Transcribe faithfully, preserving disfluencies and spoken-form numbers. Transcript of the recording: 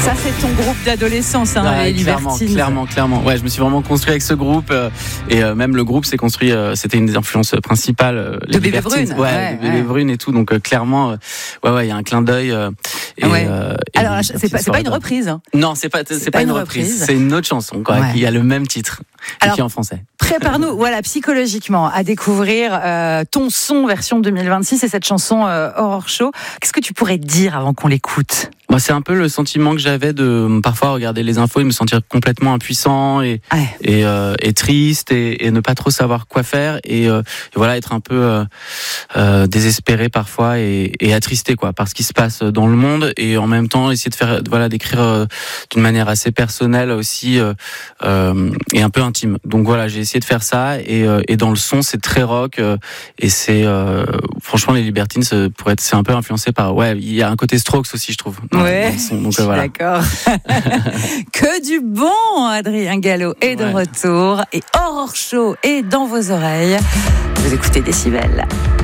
Ça, c'est ton groupe d'adolescence, hein, ouais, les clairement, Libertines. clairement, clairement. Ouais, je me suis vraiment construit avec ce groupe euh, et euh, même le groupe s'est construit. Euh, c'était une des influences principales. Euh, les de Bébé Libertines. Brune. Ouais, Ouais, de Bébé ouais. Brune et tout. Donc euh, clairement, euh, ouais, ouais, il y a un clin d'œil. Euh, et, Ouais. euh, et Alors, c'est pas, c'est pas une reprise. Hein. Non, c'est pas, c'est, c'est pas, pas une reprise. reprise. C'est une autre chanson, quoi, ouais. qui a le même titre, Alors, qui est en français. Prépare-nous, voilà, psychologiquement, à découvrir euh, ton son version deux mille vingt-six et cette chanson euh, Horror Show. Qu'est-ce que tu pourrais dire avant qu'on l'écoute ? Bah, c'est un peu le sentiment que j'avais de parfois regarder les infos et me sentir complètement impuissant et ouais. et, euh, et triste et, et ne pas trop savoir quoi faire et, euh, et voilà être un peu euh, euh, désespéré parfois et, et attristé quoi par ce qui se passe dans le monde et en même temps essayer de faire voilà d'écrire euh, d'une manière assez personnelle aussi euh, euh, et un peu intime. Donc voilà, j'ai essayé de faire ça et, euh, et dans le son c'est très rock euh, et c'est euh, franchement les Libertines c'est, pour être c'est un peu influencé par ouais il y a un côté Strokes aussi je trouve. Ouais, son, donc, euh, voilà. D'accord. Que du bon, Adrien Gallo est de ouais. retour et Horror Show est dans vos oreilles. Vous écoutez Décibel.